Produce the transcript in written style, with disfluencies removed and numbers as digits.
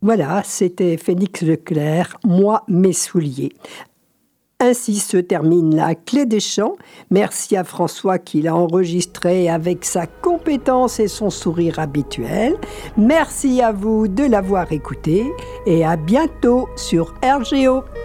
Voilà, c'était Félix Leclerc, Moi, mes souliers. Ainsi se termine la Clé des Chants. Merci à François qui l'a enregistré avec sa compétence et son sourire habituel. Merci à vous de l'avoir écouté et à bientôt sur RGO.